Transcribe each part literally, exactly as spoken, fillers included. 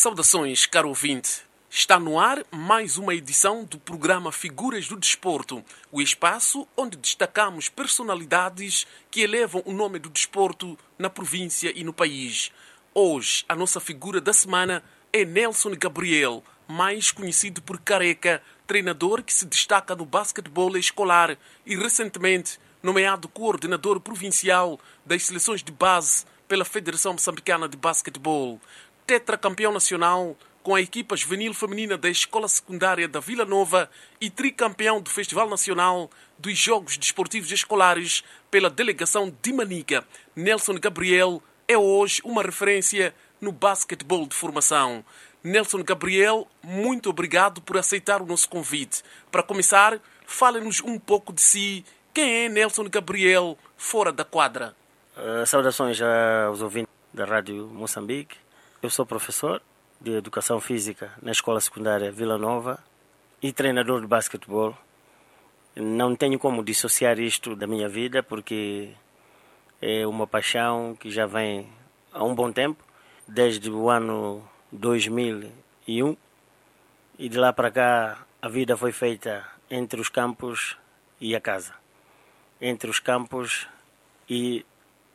Saudações, caro ouvinte. Está no ar mais uma edição do programa Figuras do Desporto, o espaço onde destacamos personalidades que elevam o nome do desporto na província e no país. Hoje, a nossa figura da semana é Nelson Gabriel, mais conhecido por Careca, treinador que se destaca no basquetebol escolar e recentemente nomeado coordenador provincial das seleções de base pela Federação Moçambicana de Basquetebol. Tetracampeão nacional com a equipa juvenil feminina da Escola Secundária da Vila Nova e tricampeão do Festival Nacional dos Jogos Desportivos Escolares pela delegação de Manica. Nelson Gabriel é hoje uma referência no basquetebol de formação. Nelson Gabriel, muito obrigado por aceitar o nosso convite. Para começar, fale-nos um pouco de si. Quem é Nelson Gabriel fora da quadra? Uh, saudações aos ouvintes da Rádio Moçambique. Eu sou professor de Educação Física na Escola Secundária Vila Nova e treinador de basquetebol. Não tenho como dissociar isto da minha vida porque é uma paixão que já vem há um bom tempo, desde o ano dois mil e um, e de lá para cá a vida foi feita entre os campos e a casa, entre os campos e,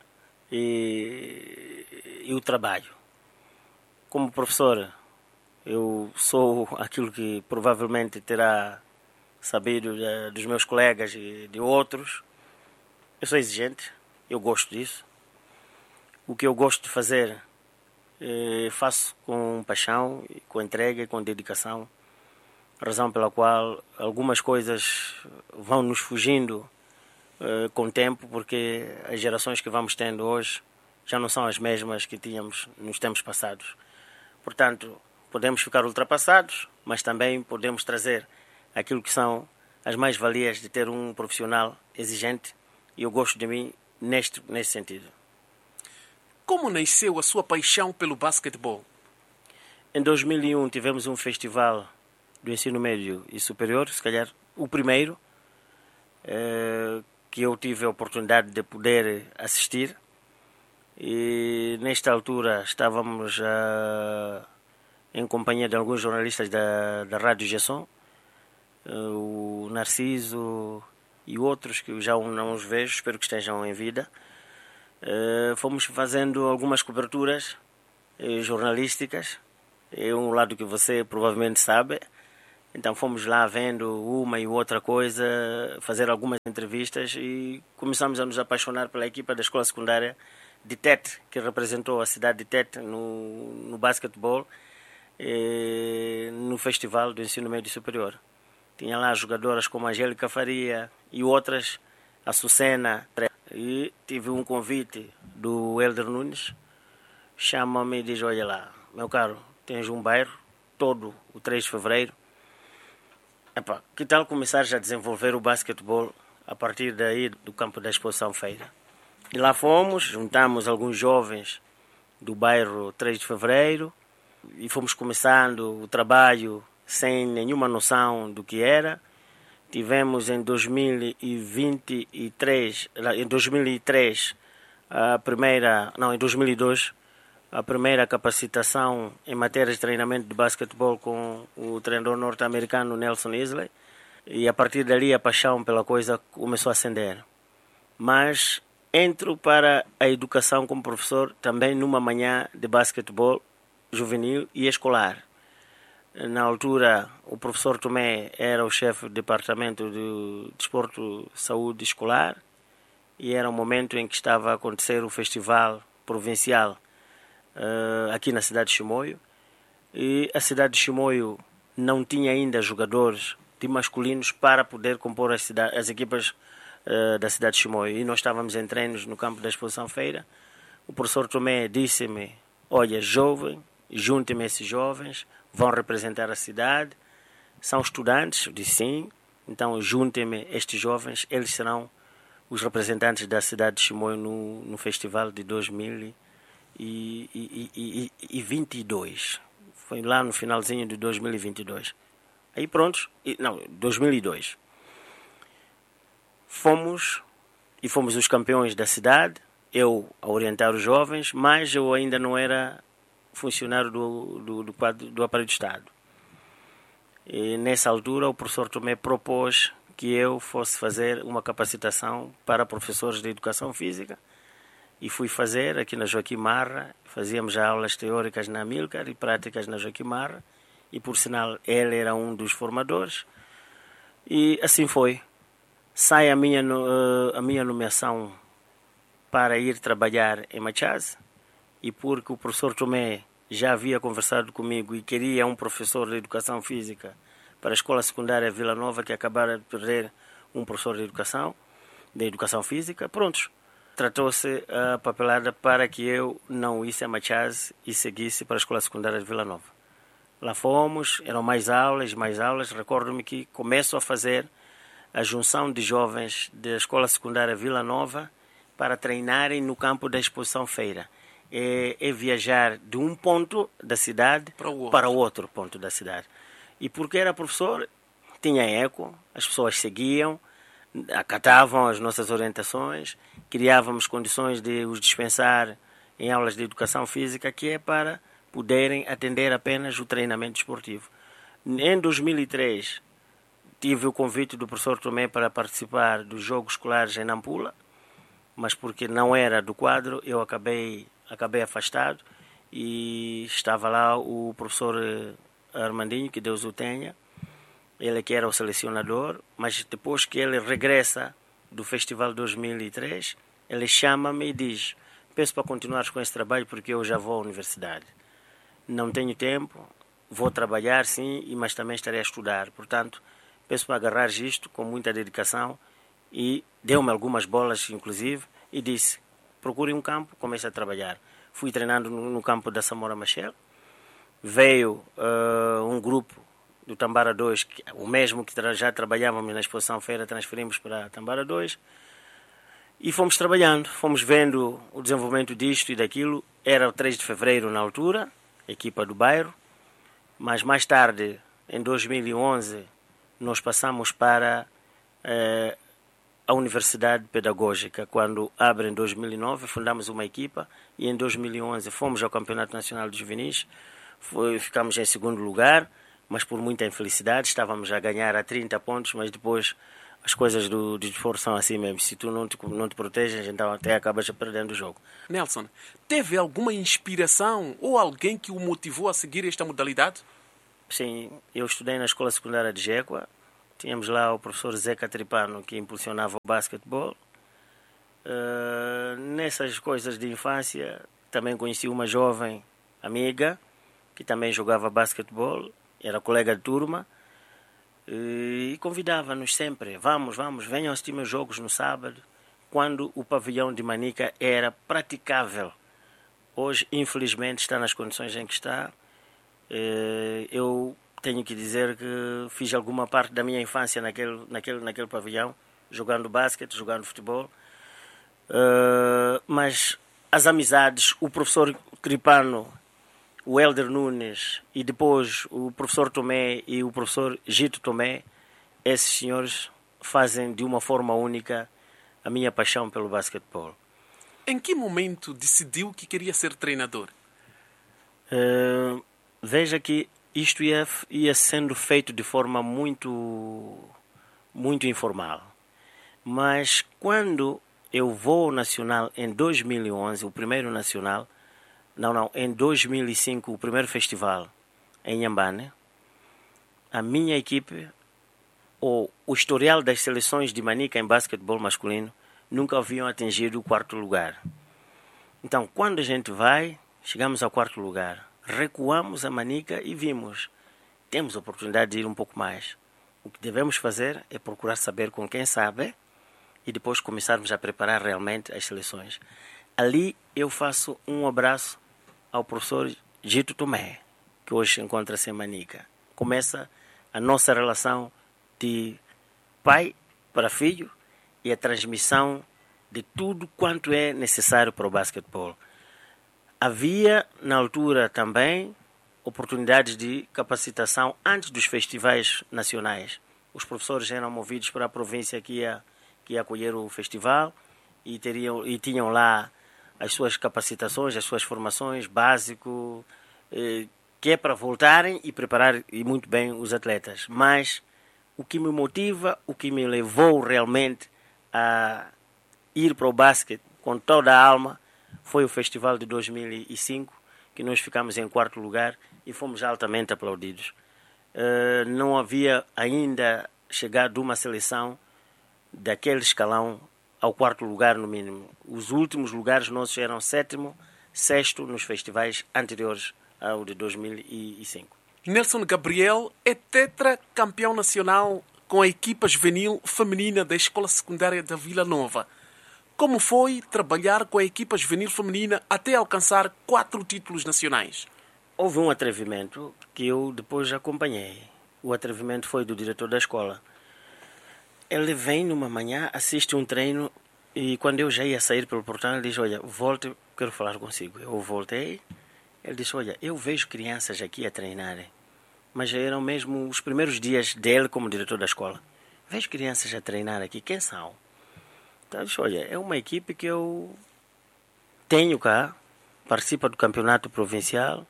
e, e o trabalho. Como professor, eu sou aquilo que provavelmente terá sabido de, dos meus colegas e de outros. Eu sou exigente, eu gosto disso. O que eu gosto de fazer, eh, faço com paixão, com entrega e com dedicação. Razão pela qual algumas coisas vão nos fugindo eh, com o tempo, porque as gerações que vamos tendo hoje já não são as mesmas que tínhamos nos tempos passados. Portanto, podemos ficar ultrapassados, mas também podemos trazer aquilo que são as mais-valias de ter um profissional exigente, e eu gosto de mim neste, nesse sentido. Como nasceu a sua paixão pelo basquetebol? Em dois mil e um tivemos um festival do ensino médio e superior, se calhar o primeiro, eh, que eu tive a oportunidade de poder assistir. E nesta altura estávamos uh, em companhia de alguns jornalistas da, da Rádio Gesson, uh, o Narciso e outros que já não os vejo, espero que estejam em vida. Uh, fomos fazendo algumas coberturas uh, jornalísticas, é um lado que você provavelmente sabe. Então fomos lá vendo uma e outra coisa, fazer algumas entrevistas e começamos a nos apaixonar pela equipa da escola secundária de Tete, que representou a cidade de Tete no, no basquetebol, eh, no Festival do Ensino Médio Superior. Tinha lá jogadoras como a Angélica Faria e outras, a Sucena. E tive um convite do Helder Nunes, chama-me e diz: olha lá, meu caro, tens um bairro todo o três de fevereiro. Epá, que tal começares a desenvolver o basquetebol a partir daí do campo da Exposição Feira? E lá fomos, juntamos alguns jovens do bairro três de fevereiro e fomos começando o trabalho sem nenhuma noção do que era. Tivemos em dois mil e vinte e três, em dois mil e três, a primeira, não, em dois mil e dois, a primeira capacitação em matéria de treinamento de basquetebol com o treinador norte-americano Nelson Isley, e a partir dali a paixão pela coisa começou a acender. Mas entro para a educação como professor também numa manhã de basquetebol juvenil e escolar. Na altura, o professor Tomé era o chefe do departamento de desporto saúde escolar e era um momento em que estava a acontecer o festival provincial uh, aqui na cidade de Chimoio, e a cidade de Chimoio não tinha ainda jogadores de masculinos para poder compor as, cidade, as equipas uh, da cidade de Chimoio, e nós estávamos em treinos no campo da Exposição Feira. O professor Tomé disse-me: olha, jovem, junte-me esses jovens, vão representar a cidade, são estudantes? Eu disse sim, então juntem-me estes jovens, eles serão os representantes da cidade de Chimoio no, no festival de dois mil e vinte e dois. Foi lá no finalzinho de dois mil e vinte e dois. Aí pronto, não, dois mil e dois. Fomos, e fomos os campeões da cidade, eu a orientar os jovens, mas eu ainda não era funcionário do, do, do, quadro, do aparelho de Estado. E nessa altura o professor Tomé propôs que eu fosse fazer uma capacitação para professores de educação física e fui fazer aqui na Joaquim Marra. Fazíamos já aulas teóricas na Amílcar e práticas na Joaquim Marra e, por sinal, ele era um dos formadores. E assim foi. Sai a minha, a minha nomeação para ir trabalhar em Machaz, e porque o professor Tomé já havia conversado comigo e queria um professor de educação física para a escola secundária Vila Nova, que acabara de perder um professor de educação, de educação física, prontos. Tratou-se a papelada para que eu não isse a Machaz e seguisse para a escola secundária de Vila Nova. Lá fomos, eram mais aulas, mais aulas. Recordo-me que começo a fazer a junção de jovens da escola secundária Vila Nova para treinarem no campo da exposição feira. É, é viajar de um ponto da cidade para o outro. para outro ponto da cidade. E porque era professor, tinha eco, as pessoas seguiam, acatavam as nossas orientações, criávamos condições de os dispensar em aulas de educação física, que é para poderem atender apenas o treinamento esportivo. Em dois mil e três, tive o convite do professor Tomé para participar dos Jogos Escolares em Nampula, mas porque não era do quadro, eu acabei, acabei afastado, e estava lá o professor Armandinho, que Deus o tenha, ele que era o selecionador, mas depois que ele regressa do Festival dois mil e três, ele chama-me e diz: peço para continuares com esse trabalho porque eu já vou à universidade. Não tenho tempo, vou trabalhar sim, mas também estarei a estudar. Portanto, peço para agarrares isto com muita dedicação, e deu-me algumas bolas, inclusive, e disse: procure um campo, comece a trabalhar. Fui treinando no, no campo da Samora Machel. Veio uh, um grupo do Tambara dois, que, o mesmo que tra- já trabalhávamos na exposição feira, transferimos para Tambara dois, e fomos trabalhando, fomos vendo o desenvolvimento disto e daquilo. Era o três de fevereiro na altura, equipa do bairro, mas mais tarde, em dois mil e onze, nós passamos para uh, a Universidade Pedagógica. Quando abre em dois mil e nove, fundamos uma equipa, e em dois mil e onze fomos ao Campeonato Nacional de Juvenis. Foi, ficamos em segundo lugar, mas por muita infelicidade estávamos a ganhar a trinta pontos, mas depois as coisas do, do desporto são assim mesmo. Se tu não te, não te proteges, então até acabas perdendo o jogo. Nelson, teve alguma inspiração ou alguém que o motivou a seguir esta modalidade? Sim, eu estudei na escola secundária de Jequá. Tínhamos lá o professor Zé Catripano, que impulsionava o basquetebol. Uh, nessas coisas de infância, também conheci uma jovem amiga que também jogava basquetebol, era colega de turma, e convidava-nos sempre: vamos, vamos, venham assistir meus jogos no sábado, quando o pavilhão de Manica era praticável. Hoje, infelizmente, está nas condições em que está. Eu tenho que dizer que fiz alguma parte da minha infância naquele, naquele, naquele pavilhão, jogando basquete, jogando futebol, mas as amizades, o professor Cripano, o Helder Nunes e depois o professor Tomé e o professor Gito Tomé, esses senhores fazem de uma forma única a minha paixão pelo basquetebol. Em que momento decidiu que queria ser treinador? Uh, veja que isto ia, ia sendo feito de forma muito, muito informal. Mas quando eu vou ao Nacional em dois mil e onze, o primeiro Nacional, Não, não. Em dois mil e cinco, o primeiro festival em Inhambane, a minha equipe, ou o historial das seleções de Manica em basquetebol masculino, nunca haviam atingido o quarto lugar. Então, quando a gente vai, chegamos ao quarto lugar, recuamos a Manica e vimos: temos a oportunidade de ir um pouco mais. O que devemos fazer é procurar saber com quem sabe e depois começarmos a preparar realmente as seleções. Ali eu faço um abraço ao professor Gito Tomé, que hoje encontra-se em Manica. Começa a nossa relação de pai para filho e a transmissão de tudo quanto é necessário para o basquetebol. Havia, na altura também, oportunidades de capacitação antes dos festivais nacionais. Os professores eram movidos para a província que ia, que ia acolher o festival, e, teriam, e tinham lá as suas capacitações, as suas formações, básico, eh, que é para voltarem e preparar e muito bem os atletas. Mas o que me motiva, o que me levou realmente a ir para o basquete com toda a alma, foi o festival de dois mil e cinco, que nós ficamos em quarto lugar e fomos altamente aplaudidos. Uh, não havia ainda chegado uma seleção daquele escalão ao quarto lugar no mínimo. Os últimos lugares nossos eram sétimo, sexto nos festivais anteriores ao de dois mil e cinco. Nelson Gabriel é tetracampeão nacional com a equipa juvenil feminina da Escola Secundária da Vila Nova. Como foi trabalhar com a equipa juvenil feminina até alcançar quatro títulos nacionais? Houve um atrevimento que eu depois acompanhei. O atrevimento foi do diretor da escola. Ele vem numa manhã, assiste um treino e quando eu já ia sair pelo portão, ele diz, olha, volte, quero falar consigo. Eu voltei, ele disse, olha, eu vejo crianças aqui a treinarem, mas eram mesmo os primeiros dias dele como diretor da escola. Vejo crianças a treinar aqui, quem são? Então, eu disse, olha, é uma equipe que eu tenho cá, participa do campeonato provincial,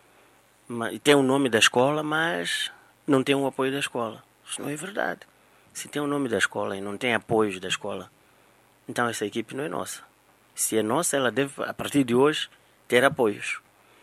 e tem o nome da escola, mas não tem o apoio da escola. Isso não é verdade. Se tem o nome da escola e não tem apoio da escola, então essa equipe não é nossa. Se é nossa, ela deve, a partir de hoje, ter apoios.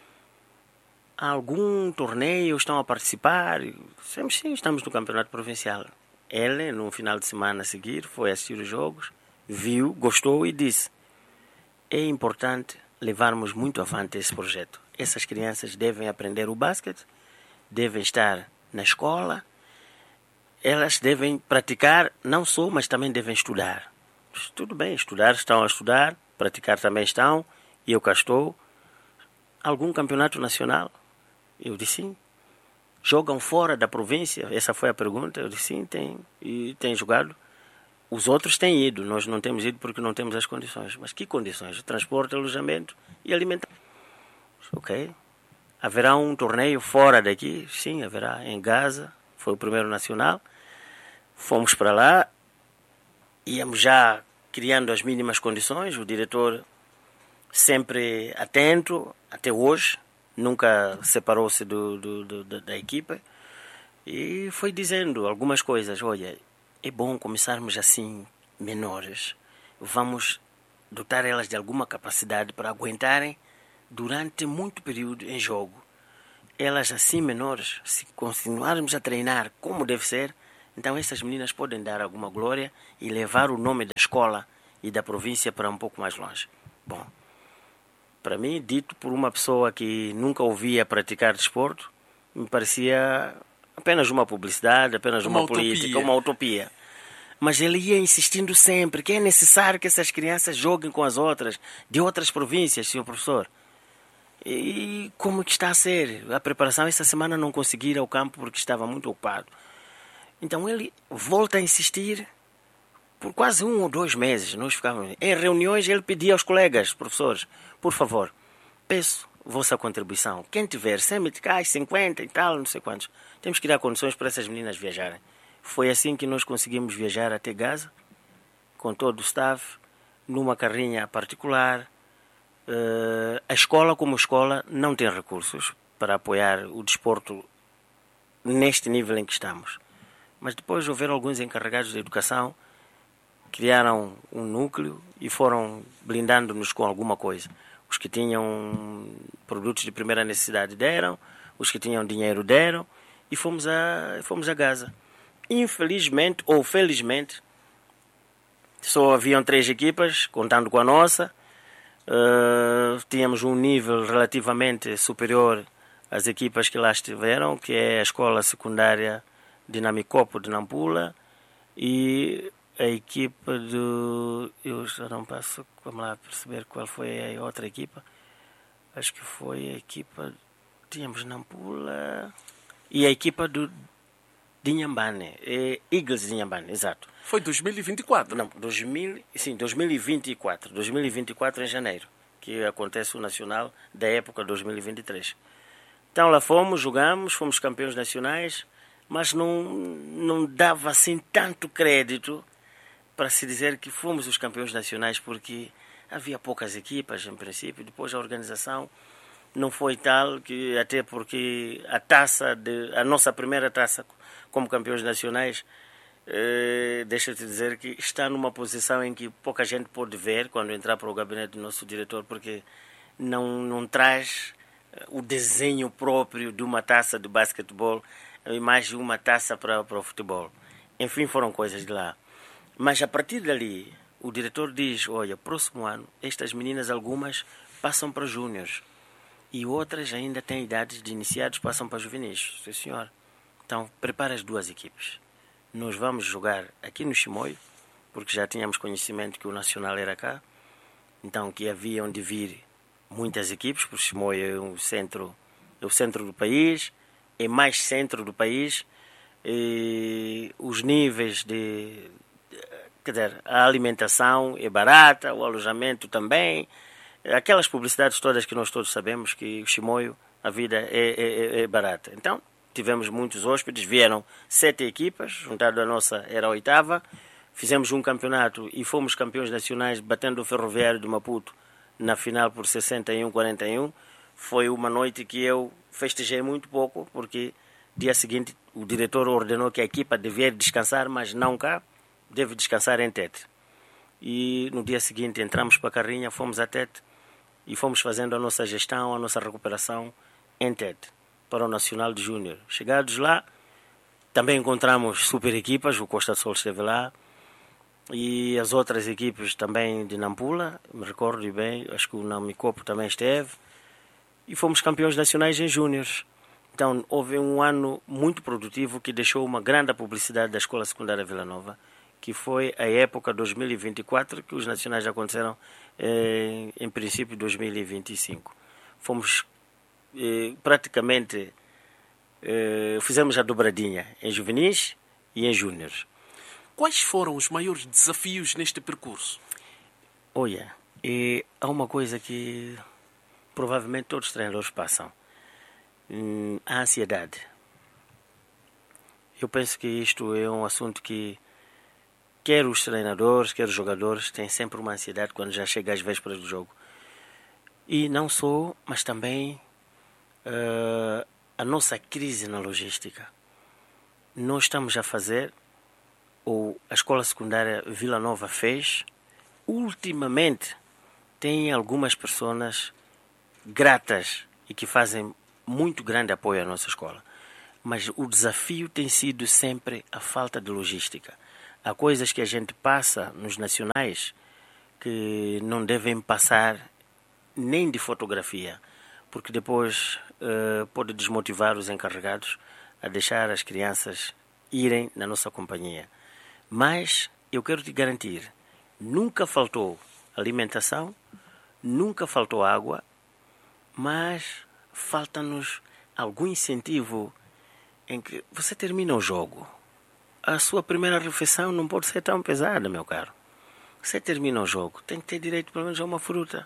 Há algum torneio estão a participar? Sempre sim, estamos no campeonato provincial. Ele, no final de semana a seguir, foi assistir os jogos, viu, gostou e disse, é importante levarmos muito avante esse projeto. Essas crianças devem aprender o basquete, devem estar na escola, elas devem praticar, não só, mas também devem estudar. Tudo bem, estudar, estão a estudar, praticar também estão, e eu cá estou. Algum campeonato nacional? Eu disse sim. Jogam fora da província? Essa foi a pergunta. Eu disse sim, tem, e tem jogado. Os outros têm ido, nós não temos ido porque não temos as condições. Mas que condições? Transporte, alojamento e alimentação. Ok. Haverá um torneio fora daqui? Sim, haverá. Em Gaza, foi o primeiro nacional. Fomos para lá, íamos já criando as mínimas condições, o diretor sempre atento, até hoje, nunca separou-se do, do, do, da equipa, e foi dizendo algumas coisas, olha, é bom começarmos assim, menores, vamos dotar elas de alguma capacidade para aguentarem durante muito período em jogo. Elas assim menores, se continuarmos a treinar como deve ser, então essas meninas podem dar alguma glória e levar o nome da escola e da província para um pouco mais longe. Bom, para mim, dito por uma pessoa que nunca ouvia praticar desporto, me parecia apenas uma publicidade, apenas uma, uma política, uma utopia. Mas ele ia insistindo sempre que é necessário que essas crianças joguem com as outras, de outras províncias, senhor professor. E como que está a ser? A preparação essa semana não consegui ir ao campo porque estava muito ocupado. Então ele volta a insistir por quase um ou dois meses. Nós ficávamos em reuniões, ele pedia aos colegas, professores, por favor, peço vossa contribuição. Quem tiver cem meticais, cinquenta e tal, não sei quantos, temos que dar condições para essas meninas viajarem. Foi assim que nós conseguimos viajar até Gaza, com todo o staff, numa carrinha particular. Uh, a escola, como escola, não tem recursos para apoiar o desporto neste nível em que estamos. Mas depois houveram alguns encarregados de educação, criaram um núcleo e foram blindando-nos com alguma coisa. Os que tinham produtos de primeira necessidade deram, os que tinham dinheiro deram, e fomos a, fomos a Gaza. Infelizmente, ou felizmente, só haviam três equipas, contando com a nossa. Uh, tínhamos um nível relativamente superior às equipas que lá estiveram, que é a escola secundária Dinamicopo de Nampula e a equipa do... Eu já não passo, vamos lá perceber qual foi a outra equipa. Acho que foi a equipa... Tínhamos Nampula e a equipa do Dinhambane, é Eagles de Dinhambane, exato. Foi dois mil e vinte e quatro? Não, dois mil, sim, dois mil e vinte e quatro. dois mil e vinte e quatro em janeiro, que acontece o Nacional da época dois mil e vinte e três. Então lá fomos, jogamos, fomos campeões nacionais, mas não, não dava assim tanto crédito para se dizer que fomos os campeões nacionais, porque havia poucas equipas, em princípio. Depois a organização não foi tal, que até porque a taça, de, a nossa primeira taça como campeões nacionais, eh, deixa-te dizer que está numa posição em que pouca gente pode ver quando entrar para o gabinete do nosso diretor, porque não, não traz o desenho próprio de uma taça de basquetebol, a imagem de uma taça para, para o futebol. Enfim, foram coisas de lá. Mas a partir dali, o diretor diz, olha, próximo ano, estas meninas, algumas, passam para júniores e outras ainda têm idades de iniciados, passam para juvenis. Sim, senhor. Então, prepara as duas equipes. Nós vamos jogar aqui no Chimoio, porque já tínhamos conhecimento que o Nacional era cá, então que haviam de vir muitas equipes, porque o Chimoio é o centro, é o centro do país, é mais centro do país, e os níveis de, de... Quer dizer, a alimentação é barata, o alojamento também, aquelas publicidades todas que nós todos sabemos que o Chimoio, a vida é, é, é barata. Então, tivemos muitos hóspedes, vieram sete equipas, juntado a nossa era a oitava, fizemos um campeonato e fomos campeões nacionais batendo o Ferroviário de Maputo na final por sessenta e um a quarenta e um. Foi uma noite que eu festejei muito pouco, porque dia seguinte o diretor ordenou que a equipa devia descansar, mas não cá, deve descansar em Tete. E no dia seguinte entramos para a Carrinha, fomos a Tete e fomos fazendo a nossa gestão, a nossa recuperação em Tete, para o Nacional de Júnior. Chegados lá, também encontramos super equipas, o Costa do Sol esteve lá, e as outras equipes também de Nampula, me recordo bem, acho que o Namicopo também esteve, e fomos campeões nacionais em júniores. Então houve um ano muito produtivo que deixou uma grande publicidade da Escola Secundária Vila Nova, que foi a época dois mil e vinte e quatro, que os nacionais aconteceram eh, em princípio dois mil e vinte e cinco. Fomos eh, praticamente, eh, fizemos a dobradinha em juvenis e em júniores. Quais foram os maiores desafios neste percurso? Olha, e há uma coisa que provavelmente todos os treinadores passam. Hum, a ansiedade. Eu penso que isto é um assunto que quer os treinadores, quer os jogadores têm sempre uma ansiedade quando já chega às vésperas do jogo. E não só, mas também uh, a nossa crise na logística. Nós estamos a fazer, ou a Escola Secundária Vila Nova fez, ultimamente tem algumas pessoas gratas e que fazem muito grande apoio à nossa escola. Mas o desafio tem sido sempre a falta de logística. Há coisas que a gente passa nos nacionais que não devem passar nem de fotografia, porque depois uh, pode desmotivar os encarregados a deixar as crianças irem na nossa companhia. Mas eu quero te garantir, nunca faltou alimentação, nunca faltou água, mas falta-nos algum incentivo em que você termina o jogo. A sua primeira refeição não pode ser tão pesada, meu caro. Você termina o jogo, tem que ter direito pelo menos a uma fruta,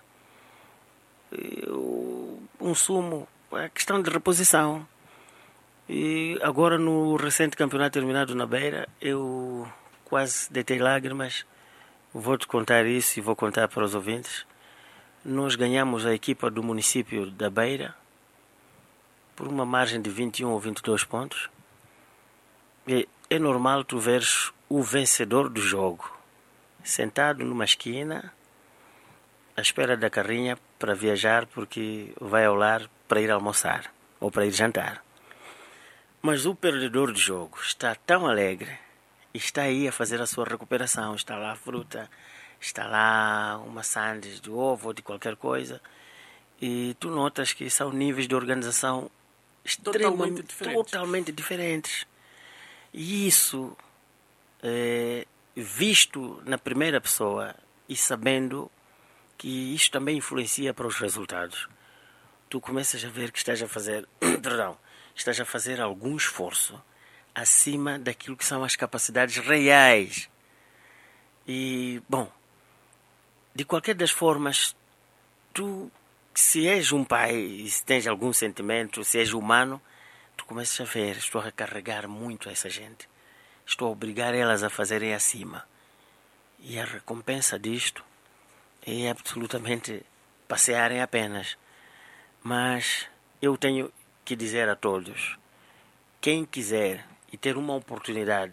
um sumo, a questão de reposição. E agora no recente campeonato terminado na Beira, eu quase deitei lágrimas. Vou-te contar isso e vou contar para os ouvintes. Nós ganhamos a equipa do município da Beira por uma margem de vinte e um ou vinte e dois pontos. E é normal tu veres o vencedor do jogo sentado numa esquina à espera da carrinha para viajar, porque vai ao lar para ir almoçar ou para ir jantar. Mas o perdedor do jogo está tão alegre, está aí a fazer a sua recuperação, está lá a fruta, está lá uma sandes de ovo ou de qualquer coisa, e tu notas que são níveis de organização totalmente diferentes. Totalmente diferentes. E isso, é, visto na primeira pessoa e sabendo que isto também influencia para os resultados, tu começas a ver que estás a fazer, perdão, estás a fazer algum esforço acima daquilo que são as capacidades reais. E, bom, de qualquer das formas, tu, se és um pai e se tens algum sentimento, se és humano, tu começas a ver, estou a recarregar muito essa gente. Estou a obrigar elas a fazerem acima. E a recompensa disto é absolutamente passearem apenas. Mas eu tenho que dizer a todos, quem quiser e ter uma oportunidade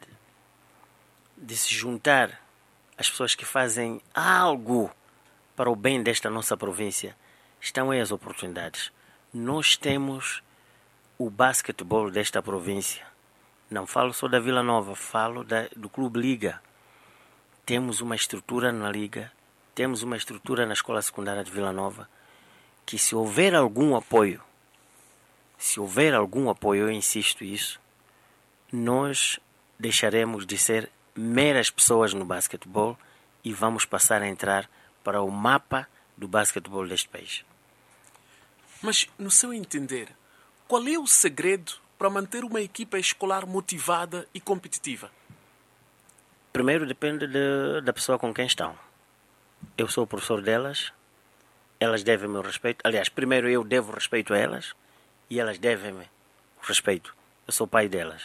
de se juntar às pessoas que fazem algo para o bem desta nossa província, estão aí as oportunidades. Nós temos o basquetebol desta província. Não falo só da Vila Nova, falo da, do Clube Liga. Temos uma estrutura na Liga, temos uma estrutura na Escola Secundária de Vila Nova, que se houver algum apoio, se houver algum apoio, eu insisto isso, nós deixaremos de ser meras pessoas no basquetebol e vamos passar a entrar para o mapa do basquetebol deste país. Mas, no seu entender, qual é o segredo para manter uma equipa escolar motivada e competitiva? Primeiro depende de, da pessoa com quem estão. Eu sou o professor delas, elas devem meu respeito. Aliás, primeiro eu devo respeito a elas e elas devem-me respeito. Eu sou o pai delas.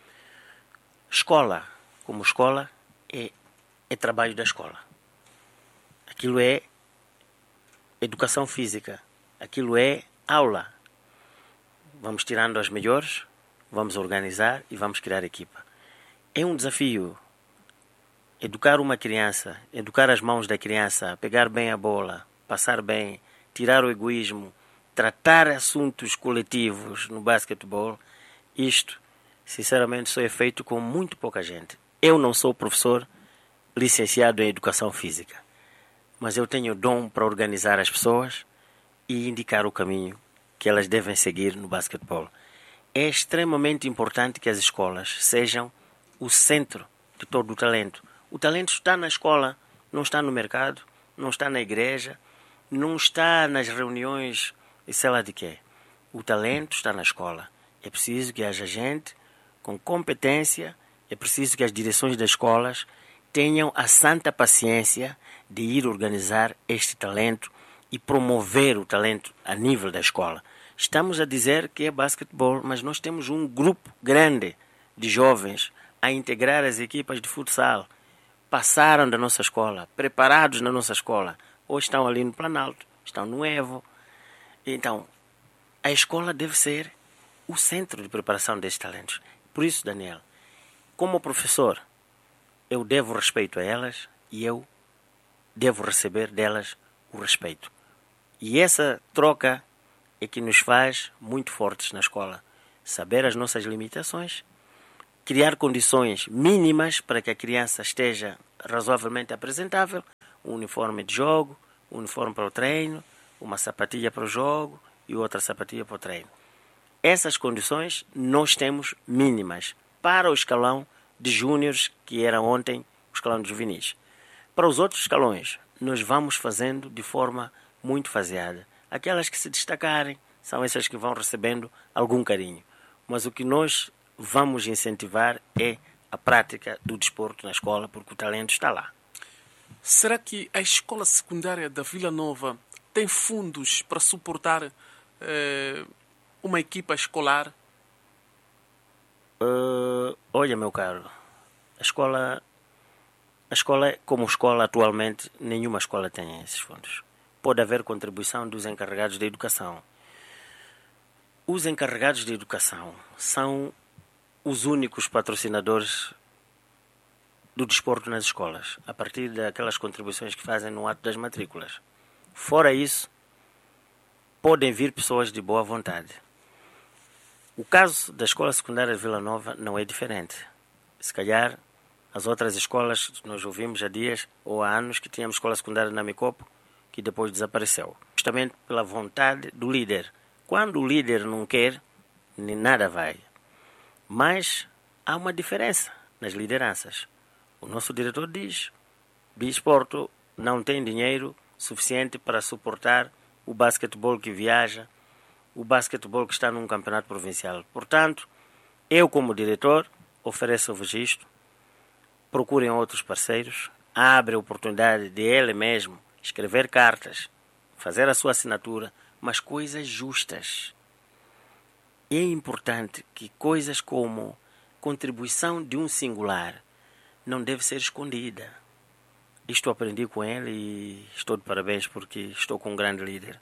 Escola, como escola, é, é trabalho da escola. Aquilo é educação física. Aquilo é aula. Vamos tirando as melhores, vamos organizar e vamos criar equipa. É um desafio. Educar uma criança, educar as mãos da criança, pegar bem a bola, passar bem, tirar o egoísmo, tratar assuntos coletivos no basquetebol, isto, sinceramente, só é feito com muito pouca gente. Eu não sou professor licenciado em Educação Física, mas eu tenho dom para organizar as pessoas e indicar o caminho que elas devem seguir no basquetebol. É extremamente importante que as escolas sejam o centro de todo o talento. O talento está na escola, não está no mercado, não está na igreja, não está nas reuniões e sei lá de quê. O talento está na escola. É preciso que haja gente com competência, é preciso que as direções das escolas tenham a santa paciência de ir organizar este talento e promover o talento a nível da escola. Estamos a dizer que é basquetebol, mas nós temos um grupo grande de jovens a integrar as equipas de futsal. Passaram da nossa escola, preparados na nossa escola, ou estão ali no Planalto, estão no Evo. Então, a escola deve ser o centro de preparação destes talentos. Por isso, Daniel, como professor, eu devo respeito a elas e eu devo receber delas o respeito. E essa troca é que nos faz muito fortes na escola. Saber as nossas limitações, criar condições mínimas para que a criança esteja razoavelmente apresentável, um uniforme de jogo, um uniforme para o treino, uma sapatilha para o jogo e outra sapatilha para o treino. Essas condições nós temos mínimas para o escalão de júniores, que era ontem o escalão de juvenis. Para os outros escalões, nós vamos fazendo de forma muito faseada. Aquelas que se destacarem são essas que vão recebendo algum carinho. Mas o que nós vamos incentivar é a prática do desporto na escola, porque o talento está lá. Será que a escola secundária da Vila Nova tem fundos para suportar eh, uma equipa escolar? Uh, olha, meu caro, a escola, a escola, como escola atualmente, nenhuma escola tem esses fundos. Pode haver contribuição dos encarregados de educação. Os encarregados de educação são os únicos patrocinadores do desporto nas escolas, a partir daquelas contribuições que fazem no ato das matrículas. Fora isso, podem vir pessoas de boa vontade. O caso da Escola Secundária de Vila Nova não é diferente. Se calhar, as outras escolas, nós ouvimos há dias ou há anos que tínhamos escola secundária na Micopo, que depois desapareceu. Justamente pela vontade do líder. Quando o líder não quer, nem nada vai. Mas há uma diferença nas lideranças. O nosso diretor diz, o desporto não tem dinheiro suficiente para suportar o basquetebol que viaja, o basquetebol que está num campeonato provincial. Portanto, eu como diretor ofereço-vos isto, procurem outros parceiros, abre a oportunidade de ele mesmo escrever cartas, fazer a sua assinatura, mas coisas justas. É importante que coisas como contribuição de um singular não deve ser escondida. isto aprendi com ele e estou de parabéns porque estou com um grande líder.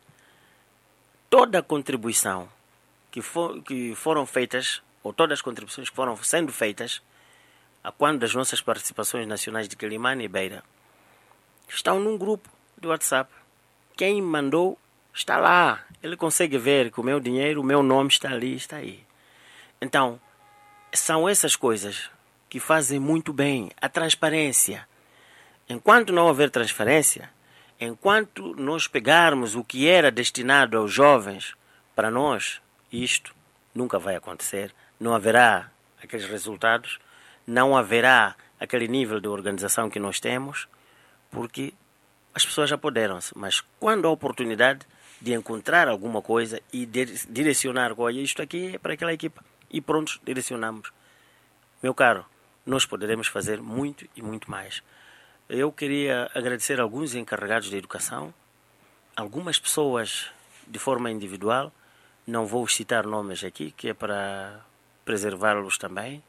Toda a contribuição que, for, que foram feitas, ou todas as contribuições que foram sendo feitas, a quando das nossas participações nacionais de Quelimane e Beira, estão num grupo de WhatsApp. Quem mandou está lá. Ele consegue ver que o meu dinheiro, o meu nome está ali, está aí. Então, são essas coisas que fazem muito bem. A transparência. Enquanto não houver transparência, enquanto nós pegarmos o que era destinado aos jovens, para nós, isto nunca vai acontecer. Não haverá aqueles resultados, não haverá aquele nível de organização que nós temos, porque as pessoas já apoderam-se. Mas quando há oportunidade de encontrar alguma coisa e de direcionar, olha, isto aqui é para aquela equipa, e pronto, direcionamos. Meu caro, nós poderemos fazer muito e muito mais. Eu queria agradecer a alguns encarregados de educação, algumas pessoas de forma individual, não vou citar nomes aqui, que é para preservá-los também.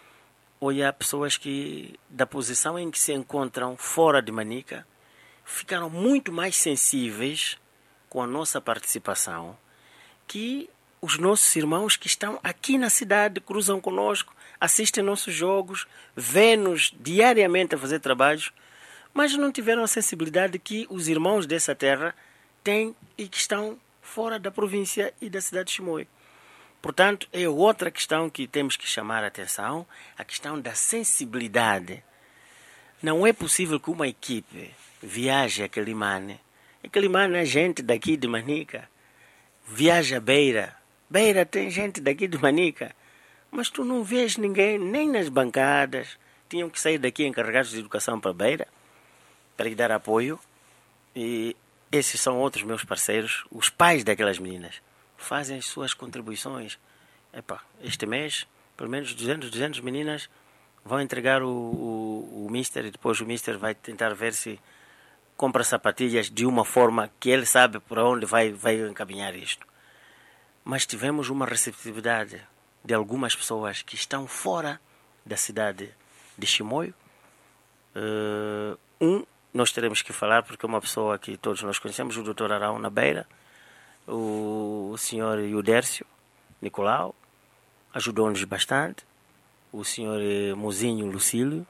Olha, pessoas que, da posição em que se encontram fora de Manica, ficaram muito mais sensíveis com a nossa participação que os nossos irmãos que estão aqui na cidade, cruzam conosco, assistem nossos jogos, vê-nos diariamente a fazer trabalhos, mas não tiveram a sensibilidade que os irmãos dessa terra têm e que estão fora da província e da cidade de Chimoio. Portanto, é outra questão que temos que chamar a atenção, a questão da sensibilidade. Não é possível que uma equipe viaje a Quelimane. A Quelimane é gente daqui de Manica. Viaja a Beira. Beira tem gente daqui de Manica. Mas tu não vês ninguém, nem nas bancadas. Tinham que sair daqui encarregados de educação para Beira, para lhe dar apoio. E esses são outros meus parceiros, os pais daquelas meninas. Fazem as suas contribuições. Epa, este mês, pelo menos duzentas, duzentas meninas vão entregar o, o, o mister, e depois o mister vai tentar ver se compra sapatilhas de uma forma que ele sabe para onde vai, vai encaminhar isto. Mas tivemos uma receptividade de algumas pessoas que estão fora da cidade de Chimoio. Uh, um, nós teremos que falar, porque é uma pessoa que todos nós conhecemos, o doutor Arão na Beira, o senhor Eudércio Nicolau, ajudou-nos bastante, o senhor Mozinho Lucílio.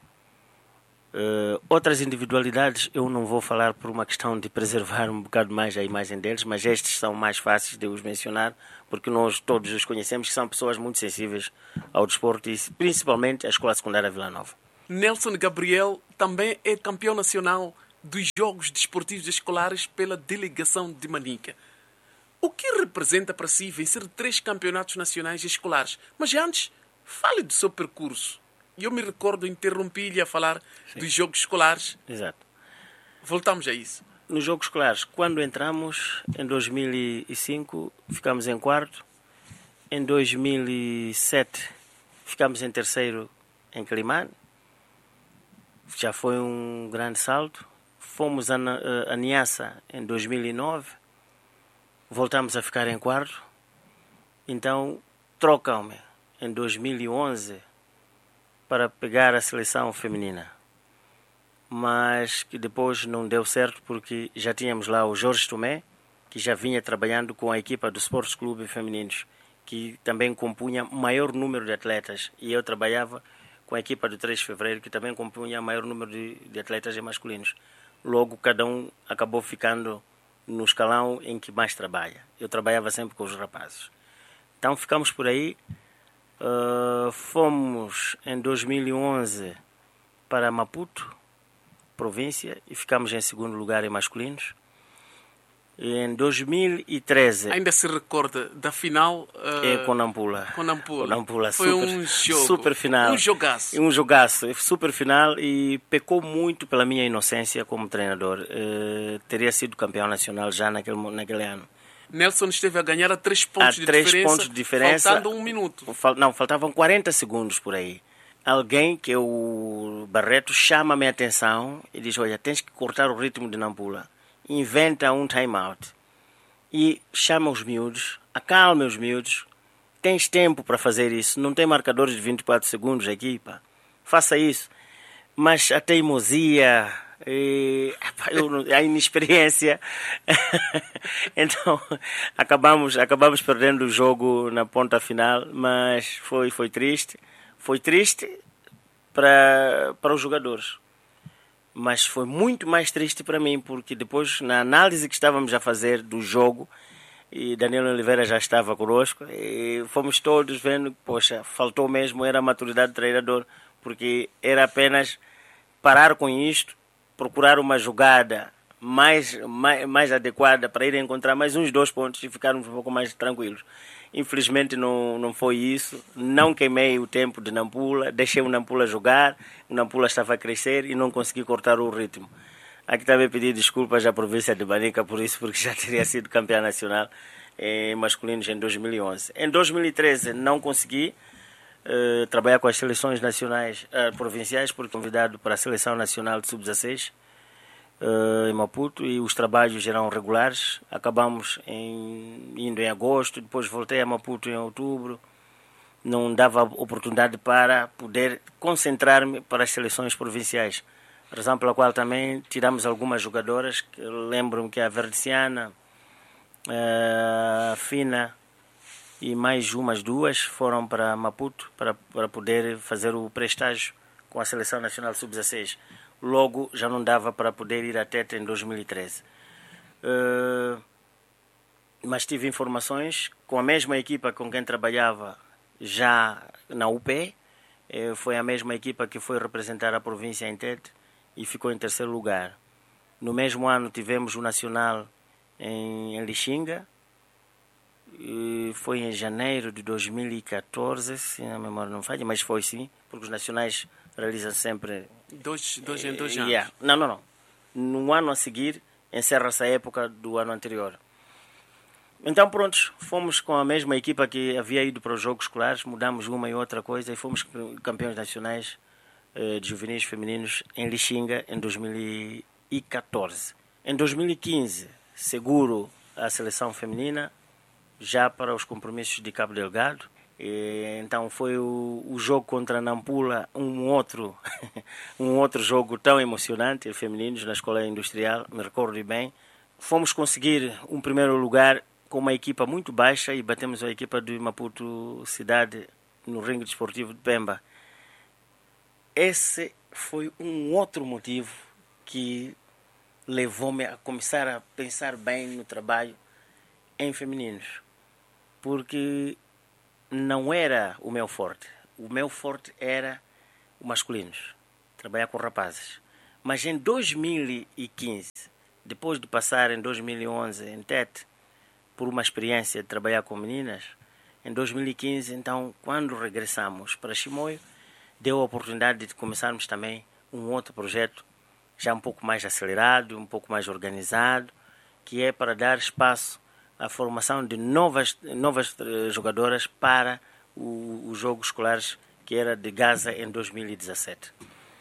Uh, outras individualidades eu não vou falar por uma questão de preservar um bocado mais a imagem deles, mas estes são mais fáceis de os mencionar, porque nós todos os conhecemos, que são pessoas muito sensíveis ao desporto e principalmente a Escola Secundária Vila Nova. Nelson Gabriel também é campeão nacional dos Jogos Desportivos Escolares pela delegação de Manica. O que representa para si vencer três campeonatos nacionais escolares? Mas antes, fale do seu percurso. Eu me recordo, interrompi-lhe a falar Sim. dos Jogos Escolares. Exato. Voltamos a isso. Nos Jogos Escolares, quando entramos, em dois mil e cinco, ficamos em quarto. Em dois mil e sete, ficamos em terceiro em Quelimane. Já foi um grande salto. Fomos a, a Niassa em dois mil e nove. Voltamos a ficar em quarto. Então, trocam-me em dois mil e onze para pegar a seleção feminina. Mas que depois não deu certo porque já tínhamos lá o Jorge Tomé, que já vinha trabalhando com a equipa do Sports Clube Femininos, que também compunha o maior número de atletas. E eu trabalhava com a equipa do três de fevereiro, que também compunha o maior número de, de atletas masculinos. Logo, cada um acabou ficando no escalão em que mais trabalha. Eu trabalhava sempre com os rapazes. Então ficamos por aí. Uh, fomos em dois mil e onze para Maputo, província, e ficamos em segundo lugar em masculinos. E em dois mil e treze... Ainda se recorda da final? Uh, é com Nampula. Com Nampula. Com Nampula. Foi super, um jogo. Super final. Um jogaço. Um jogaço. Super final e pecou muito pela minha inocência como treinador. Uh, teria sido campeão nacional já naquele, naquele ano. Nelson esteve a ganhar a três pontos, a de, três diferença, pontos de diferença. Faltando um minuto. Fal, não, faltavam quarenta segundos por aí. Alguém, que é o Barreto, chama a minha atenção e diz, olha, tens que cortar o ritmo de Nampula. Inventa um time-out. E chama os miúdos, acalma os miúdos. Tens tempo para fazer isso. Não tem marcadores de vinte e quatro segundos aqui, pá. Faça isso. Mas a teimosia E, eu, a inexperiência. Então, acabamos, acabamos perdendo o jogo na ponta final, mas foi, foi triste. Foi triste para, para os jogadores. Mas foi muito mais triste para mim, porque depois, na análise que estávamos a fazer do jogo, e Daniel Oliveira já estava conosco, e fomos todos vendo, poxa, faltou mesmo, era a maturidade do treinador, porque era apenas parar com isto, procurar uma jogada mais, mais, mais adequada para ir encontrar mais uns dois pontos e ficarmos um pouco mais tranquilos. Infelizmente não, não foi isso, não queimei o tempo de Nampula, deixei o Nampula jogar, o Nampula estava a crescer e não consegui cortar o ritmo. Aqui também pedi desculpas à província de Manica por isso, porque já teria sido campeão nacional em masculinos em dois mil e onze. Em dois mil e treze não consegui uh, trabalhar com as seleções nacionais uh, provinciais, porque convidado para a seleção nacional de sub dezasseis uh, em Maputo, e os trabalhos eram regulares. Acabamos em, indo em agosto, depois voltei a Maputo em outubro. Não dava oportunidade para poder concentrar-me para as seleções provinciais. Razão pela qual também tiramos algumas jogadoras, que lembro-me que a Verdiciana, a Fina e mais umas duas foram para Maputo para, para poder fazer o pré-estágio com a Seleção Nacional sub dezasseis. Logo já não dava para poder ir a Tete em dois mil e treze. Uh, mas tive informações com a mesma equipa com quem trabalhava já na U P, uh, foi a mesma equipa que foi representar a província em Tete e ficou em terceiro lugar. No mesmo ano tivemos o Nacional em, em Lixinga, e foi em janeiro de dois mil e catorze, se a memória não falha, mas foi sim, porque os nacionais realizam sempre... Dois, dois em dois anos? Yeah. Não, não, não. No ano a seguir, encerra-se a época do ano anterior. Então, prontos, fomos com a mesma equipa que havia ido para os Jogos Escolares, mudamos uma e outra coisa e fomos campeões nacionais de juvenis femininos em Lixinga em dois mil e catorze. Em dois mil e quinze, seguro a seleção feminina já para os compromissos de Cabo Delgado. E, então foi o, o jogo contra a Nampula, um outro, um outro jogo tão emocionante, femininos, na Escola Industrial, me recordo bem. Fomos conseguir um primeiro lugar com uma equipa muito baixa e batemos a equipa do Maputo Cidade no ringue desportivo de Pemba. Esse foi um outro motivo que levou-me a começar a pensar bem no trabalho em femininos. Porque não era o meu forte. O meu forte era o masculinos, trabalhar com rapazes. Mas em dois mil e quinze, depois de passar em dois mil e onze em Tete, por uma experiência de trabalhar com meninas, em dois mil e quinze, então, quando regressamos para Chimoio, deu a oportunidade de começarmos também um outro projeto, já um pouco mais acelerado, um pouco mais organizado, que é para dar espaço à formação de novas, novas jogadoras para os Jogos Escolares, que era de Gaza em dois mil e dezassete.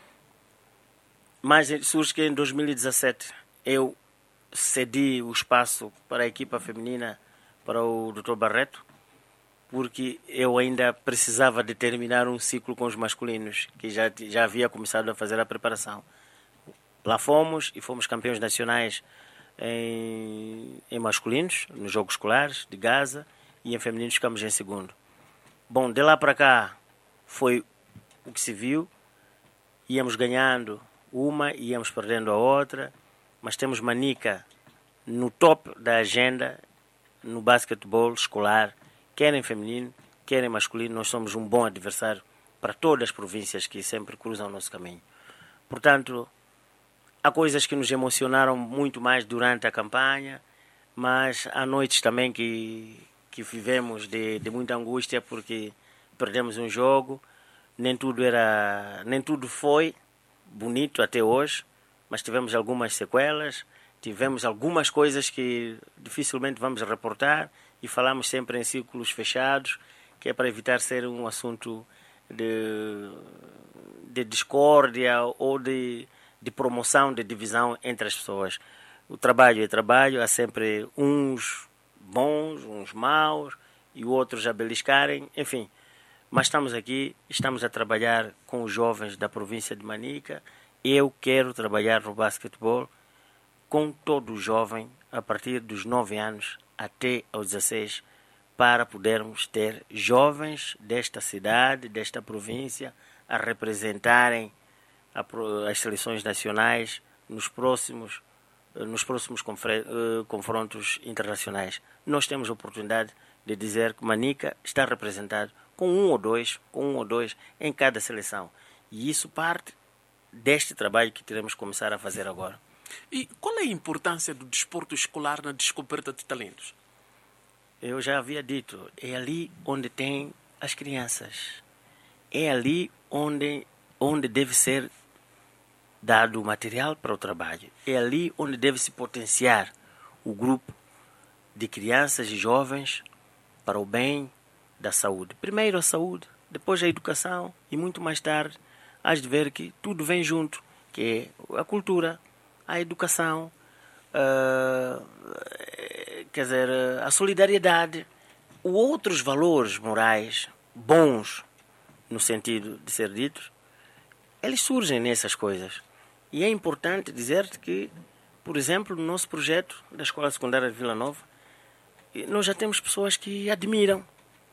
Mas surge que em dois mil e dezassete eu cedi o espaço para a equipa feminina para o doutor Barreto, porque eu ainda precisava de terminar um ciclo com os masculinos, que já, já havia começado a fazer a preparação. Lá fomos e fomos campeões nacionais em, em masculinos, nos Jogos Escolares de Gaza, e em femininos ficamos em segundo. Bom, de lá para cá foi o que se viu, íamos ganhando uma, íamos perdendo a outra, mas temos Manica no top da agenda no basquetebol escolar, quer em feminino, quer em masculino. Nós somos um bom adversário para todas as províncias que sempre cruzam o nosso caminho. Portanto, há coisas que nos emocionaram muito mais durante a campanha, mas há noites também que, que vivemos de, de muita angústia porque perdemos um jogo. Nem tudo era, nem tudo foi bonito até hoje, mas tivemos algumas sequelas, tivemos algumas coisas que dificilmente vamos reportar e falamos sempre em círculos fechados, que é para evitar ser um assunto de, de discórdia ou de, de promoção, de divisão entre as pessoas. O trabalho é trabalho, há sempre uns bons, uns maus e outros a beliscarem, enfim. Mas estamos aqui, estamos a trabalhar com os jovens da província de Manica eu quero trabalhar no basquetebol com todo jovem a partir dos nove anos até aos dezesseis, para podermos ter jovens desta cidade, desta província, a representarem a, as seleções nacionais nos próximos, nos próximos confrontos internacionais. Nós temos a oportunidade de dizer que Manica está representado com um ou dois, com um ou dois em cada seleção. E isso parte deste trabalho que teremos que começar a fazer agora. E qual é a importância do desporto escolar na descoberta de talentos? Eu já havia dito, é ali onde tem as crianças. É ali onde, onde deve ser dado o material para o trabalho. É ali onde deve se potenciar o grupo de crianças e jovens para o bem da saúde. Primeiro a saúde, depois a educação e muito mais tarde hás de ver que tudo vem junto, que é a cultura, a educação, uh, quer dizer, a solidariedade, outros valores morais bons, no sentido de ser ditos, eles surgem nessas coisas. E é importante dizer-te que, por exemplo, no nosso projeto da Escola Secundária de Vila Nova, nós já temos pessoas que admiram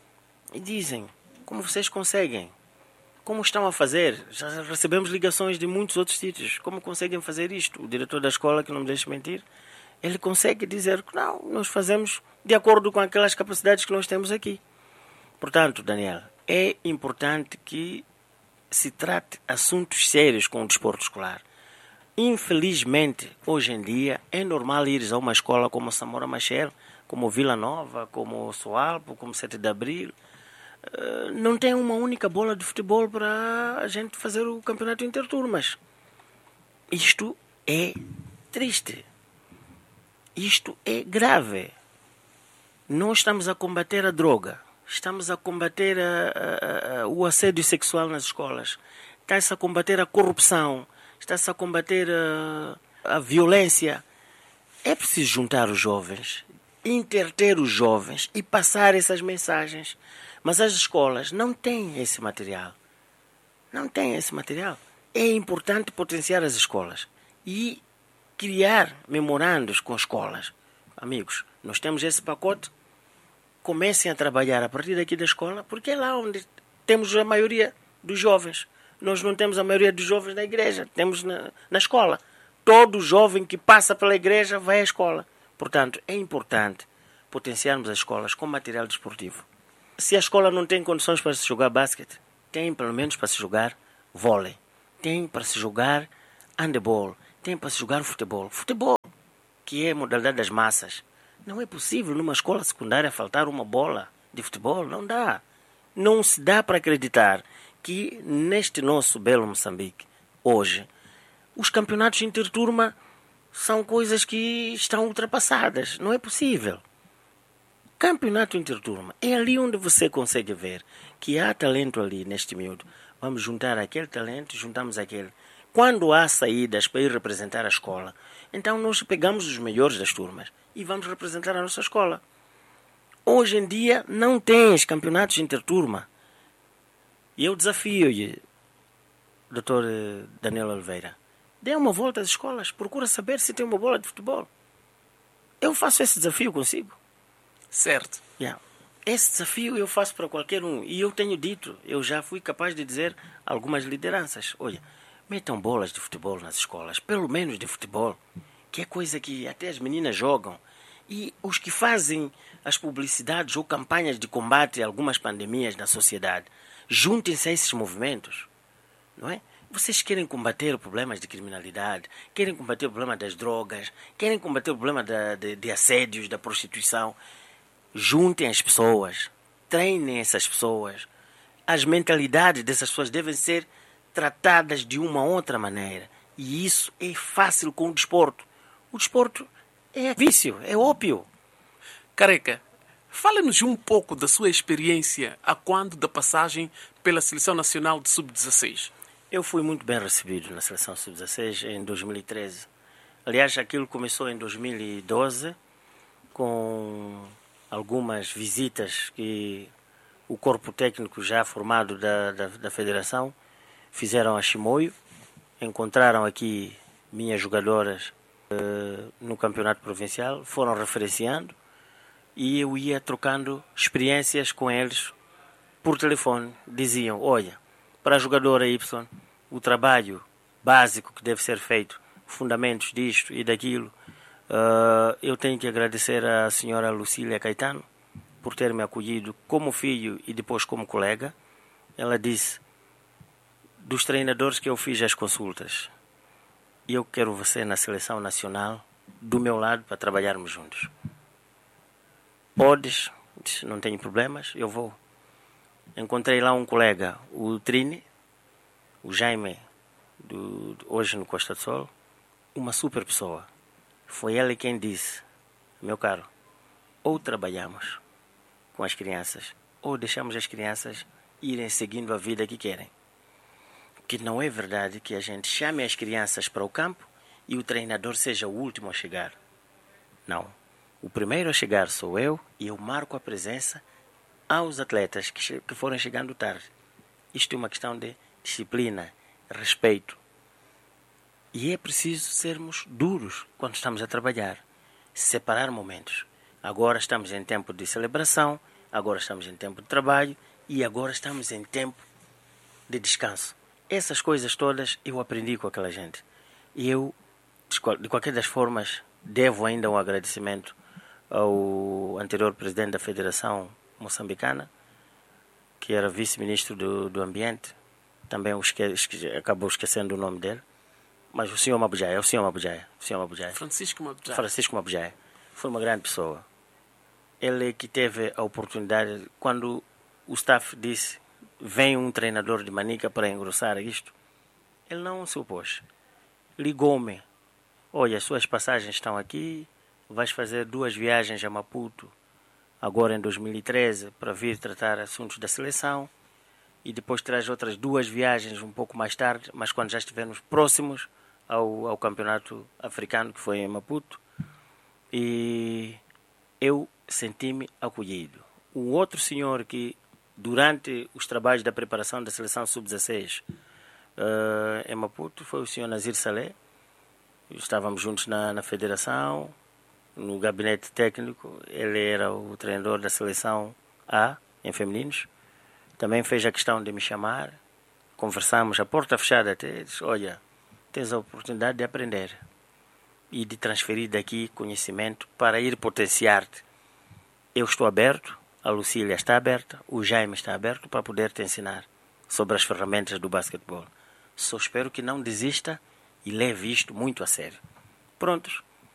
e dizem: como vocês conseguem? Como estão a fazer? Já recebemos ligações de muitos outros sítios. Como conseguem fazer isto? O diretor da escola, que não me deixa mentir, ele consegue dizer que não, nós fazemos de acordo com aquelas capacidades que nós temos aqui. Portanto, Daniel, é importante que se trate assuntos sérios com o desporto escolar. Infelizmente, hoje em dia, é normal ires a uma escola como Samora Machel, como Vila Nova, como Soalpo, como sete de Abril. Não tem uma única bola de futebol para a gente fazer o campeonato interturmas. Isto é triste. Isto é grave. Nós estamos a combater a droga. Estamos a combater a, a, a, o assédio sexual nas escolas. Está-se a combater a corrupção. Está-se a combater a, a violência. É preciso juntar os jovens, interter os jovens e passar essas mensagens. Mas as escolas não têm esse material. Não têm esse material. É importante potenciar as escolas e criar memorandos com escolas. Amigos, nós temos esse pacote. Comecem a trabalhar a partir daqui da escola, porque é lá onde temos a maioria dos jovens. Nós não temos a maioria dos jovens na igreja, temos na, na escola. Todo jovem que passa pela igreja vai à escola. Portanto, é importante potenciarmos as escolas com material desportivo. Se a escola não tem condições para se jogar basquete, tem pelo menos para se jogar vôlei, tem para se jogar handebol, tem para se jogar futebol. Futebol, que é a modalidade das massas. Não é possível numa escola secundária faltar uma bola de futebol, não dá. Não se dá para acreditar que neste nosso belo Moçambique, hoje, os campeonatos interturma são coisas que estão ultrapassadas. Não é possível. Campeonato interturma é ali onde você consegue ver que há talento ali neste miúdo. Vamos juntar aquele talento, juntamos aquele. Quando há saídas para ir representar a escola, então nós pegamos os melhores das turmas e vamos representar a nossa escola. Hoje em dia não tens campeonatos interturma. E eu desafio-lhe, doutor Daniel Oliveira, dê uma volta às escolas, procura saber se tem uma bola de futebol. Eu faço esse desafio consigo. Certo. Yeah. Esse desafio eu faço para qualquer um. E eu tenho dito, eu já fui capaz de dizer a algumas lideranças: olha, metam bolas de futebol nas escolas, pelo menos de futebol, que é coisa que até as meninas jogam. E os que fazem as publicidades ou campanhas de combate a algumas pandemias na sociedade, juntem-se a esses movimentos, não é? Vocês querem combater problemas de criminalidade, querem combater o problema das drogas, querem combater o problema da, de, de assédios, da prostituição. Juntem as pessoas, treinem essas pessoas. As mentalidades dessas pessoas devem ser tratadas de uma outra maneira. E isso é fácil com o desporto. O desporto é vício, é ópio. Careca, fale-nos um pouco da sua experiência a quando da passagem pela Seleção Nacional de sub dezesseis. Eu fui muito bem recebido na Seleção sub dezesseis em dois mil e treze. Aliás, aquilo começou em dois mil e doze, com algumas visitas que o corpo técnico já formado da, da, da Federação fizeram a Chimoio. encontraram aqui minhas jogadoras uh, no campeonato provincial, foram referenciando e eu ia trocando experiências com eles por telefone. Diziam, olha, para a jogadora Y, o trabalho básico que deve ser feito, fundamentos disto e daquilo, uh, eu tenho que agradecer à senhora Lucília Caetano por ter me acolhido como filho e depois como colega. Ela disse, dos treinadores que eu fiz as consultas, eu quero você na seleção nacional do meu lado para trabalharmos juntos. Podes? Não tenho problemas, eu vou. Encontrei lá um colega, o Trini, o Jaime, do, hoje no Costa do Sol, uma super pessoa. Foi ele quem disse, meu caro, ou trabalhamos com as crianças, ou deixamos as crianças irem seguindo a vida que querem. Que não é verdade que a gente chame as crianças para o campo e o treinador seja o último a chegar. Não. O primeiro a chegar sou eu e eu marco a presença aos atletas que, che- que foram chegando tarde. Isto é uma questão de disciplina, respeito. E é preciso sermos duros quando estamos a trabalhar. Separar momentos. Agora estamos em tempo de celebração, agora estamos em tempo de trabalho e agora estamos em tempo de descanso. Essas coisas todas eu aprendi com aquela gente. E eu, de qualquer das formas, devo ainda um agradecimento ao anterior presidente da Federação Moçambicana, que era vice-ministro do, do Ambiente, também o esque, esque, acabou esquecendo o nome dele, mas o senhor Mabujaya, o senhor Mabujaya, o senhor Mabujaya. Francisco Mabujaya. Francisco Mabujaya. Foi uma grande pessoa. Ele que teve a oportunidade, quando o staff disse, vem um treinador de Manica para engrossar isto, ele não se opôs. Ligou-me, olha, as suas passagens estão aqui, vais fazer duas viagens a Maputo, agora em dois mil e treze, para vir tratar assuntos da seleção, e depois traz outras duas viagens um pouco mais tarde, mas quando já estivermos próximos ao, ao campeonato africano, que foi em Maputo, e eu senti-me acolhido. Um outro senhor que, durante os trabalhos da preparação da seleção sub dezesseis uh, em Maputo, foi o senhor Nazir Saleh. Estávamos juntos na, na federação, no gabinete técnico. Ele era o treinador da seleção A, em femininos. Também fez a questão de me chamar. Conversamos, a porta fechada até. Disse, olha, tens a oportunidade de aprender e de transferir daqui conhecimento para ir potenciar-te. Eu estou aberto, a Lucília está aberta, o Jaime está aberto para poder te ensinar sobre as ferramentas do basquetebol. Só espero que não desista e leve isto muito a sério. Prontos,